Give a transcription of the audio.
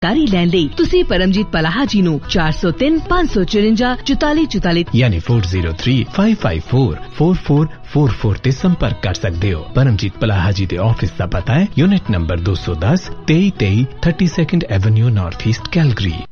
ਜਾਣਕਾਰੀ ਲੈਣ ਲਈ ਤੁਸੀਂ ਪਰਮਜੀਤ ਪਲਾਹਾ ਜੀ ਨੂੰ 403 554 4444 यानी 4035544444 ਤੇ ਸੰਪਰਕ ਕਰ ਸਕਦੇ ਹੋ। ਪਰਮਜੀਤ ਪਲਾਹਾ ਜੀ ਦੇ ਆਫਿਸ ਦਾ ਪਤਾ ਹੈ unit number 210 2323 32nd avenue north East Calgary.